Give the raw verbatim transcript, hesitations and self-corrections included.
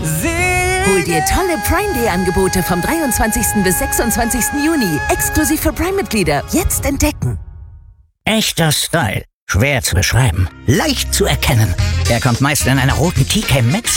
Hol dir tolle Prime Day Angebote vom dreiundzwanzigsten bis sechsundzwanzigsten Juni. Exklusiv für Prime-Mitglieder. Jetzt entdecken. Echter Style. Schwer zu beschreiben. Leicht zu erkennen. Er kommt meist in einer roten T K Maxx